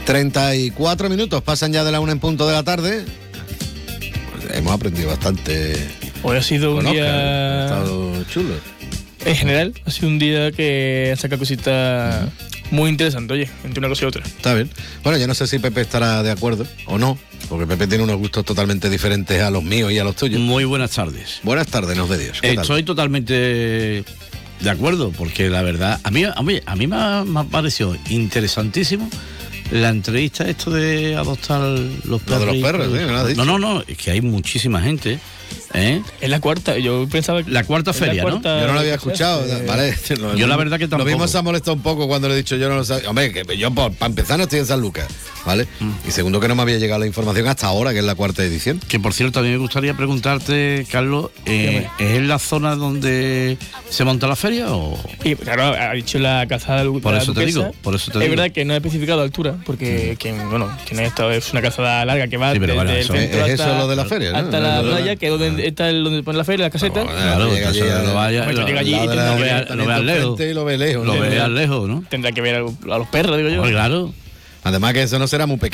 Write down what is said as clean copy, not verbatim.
34 minutos pasan ya de la 1 en punto de la tarde. Pues hemos aprendido bastante. Hoy ha sido un día... Ha estado chulo. En general, ha sido un día que ha sacado cositas muy interesantes, oye, entre una cosa y otra. Está bien. Bueno, yo no sé si Pepe estará de acuerdo o no, porque Pepe tiene unos gustos totalmente diferentes a los míos y a los tuyos. Muy buenas tardes. Buenas tardes, nos de Dios. ¿Qué tal? Estoy totalmente de acuerdo, porque la verdad, a mí me ha parecido interesantísimo la entrevista, esto de adoptar los perros. Lo de los perros, ¿sí? ¿Me lo has dicho? No, es que hay muchísima gente. Es la cuarta, yo pensaba que... La cuarta feria, ¿no? Yo no lo había escuchado, ¿vale? Yo la verdad que tampoco. Lo mismo se ha molestado un poco cuando le he dicho yo no lo sabía. Hombre, que yo para empezar no estoy en San Lucas, ¿vale? Y segundo que no me había llegado la información hasta ahora, que es la cuarta edición. Que por cierto, a mí me gustaría preguntarte, Carlos, ¿es en la zona donde se monta la feria o...? Y claro, ha dicho la calzada de Por la eso te Duquesa. digo, por eso te Es digo. verdad que no he especificado altura, porque que no es una calzada larga que va Sí, pero desde bueno, el eso centro es eso hasta, lo de la feria, ¿no? hasta la playa, que es donde está donde pone la feria, la caseta. Claro, llega allí, entonces lo vaya, Bueno, llega allí y lo tendrá que vea lejos. Y lo ve lejos. Lo ¿no? veas lejos, ¿no? Tendrá que ver a los perros, digo yo. Claro. Además que eso no será muy pequeño.